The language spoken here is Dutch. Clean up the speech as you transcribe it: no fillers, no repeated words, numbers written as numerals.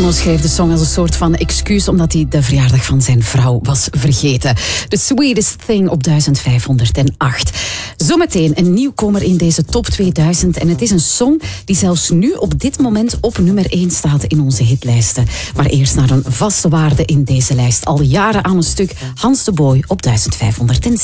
Bono schreef de song als een soort van excuus omdat hij de verjaardag van zijn vrouw was vergeten. The Sweetest Thing op 1508. Zometeen een nieuwkomer in deze top 2000 en het is een song die zelfs nu op dit moment op nummer 1 staat in onze hitlijsten. Maar eerst naar een vaste waarde in deze lijst. Al jaren aan een stuk, Hans de Boy op 1506.